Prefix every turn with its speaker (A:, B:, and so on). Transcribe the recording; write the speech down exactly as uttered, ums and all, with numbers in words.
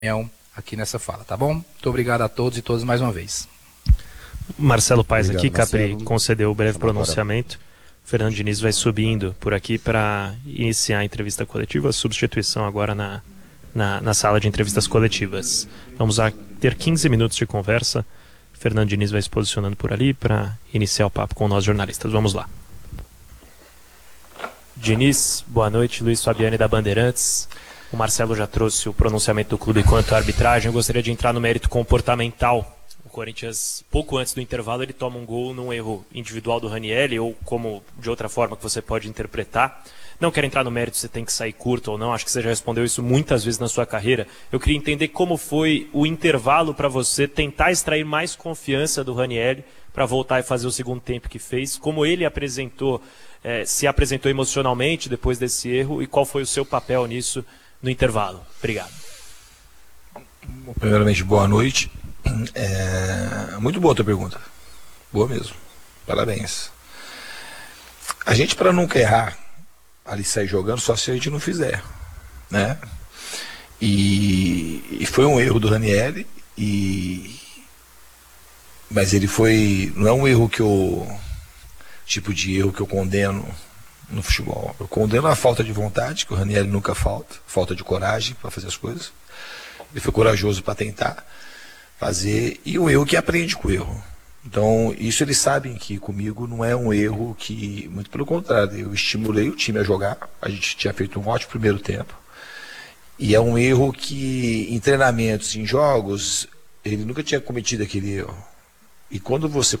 A: aqui nessa fala, tá bom? Muito obrigado a todos e todas mais uma vez.
B: Marcelo Paes
C: Obrigado,
B: aqui, Capri
C: Marcelo.
B: concedeu o breve
C: Chama
B: pronunciamento. Fernando Diniz vai subindo por aqui para iniciar a entrevista coletiva, a substituição agora na, na, na sala de entrevistas coletivas. Vamos a ter quinze minutos de conversa. Fernando Diniz vai se posicionando por ali para iniciar o papo com nós jornalistas. Vamos lá. Diniz, boa noite. Luiz Fabiani da Bandeirantes. O Marcelo já trouxe o pronunciamento do clube quanto à arbitragem. Eu gostaria de entrar no mérito comportamental. O Corinthians, pouco antes do intervalo, ele toma um gol num erro individual do Ranieri, ou como de outra forma que você pode interpretar. Não quero entrar no mérito se tem que sair curto ou não, acho que você já respondeu isso muitas vezes na sua carreira. Eu queria entender como foi o intervalo para você tentar extrair mais confiança do Ranieri para voltar e fazer o segundo tempo que fez, como ele apresentou, eh, se apresentou emocionalmente depois desse erro e qual foi o seu papel nisso no intervalo. Obrigado.
C: Primeiramente, boa noite. É... Muito boa a tua pergunta. Boa mesmo. Parabéns. A gente, para nunca errar, ali sair jogando, só se a gente não fizer, né? E, e foi um erro do Ranieri, e... mas ele foi... Não é um erro que eu... Tipo de erro que eu condeno no futebol. Eu condeno a falta de vontade, que o Ranieri nunca falta, falta de coragem para fazer as coisas. Ele foi corajoso para tentar fazer, e um erro que aprende com o erro. Então, isso eles sabem que comigo não é um erro que, muito pelo contrário, eu estimulei o time a jogar, a gente tinha feito um ótimo primeiro tempo, e é um erro que em treinamentos, em jogos, ele nunca tinha cometido aquele erro. E quando você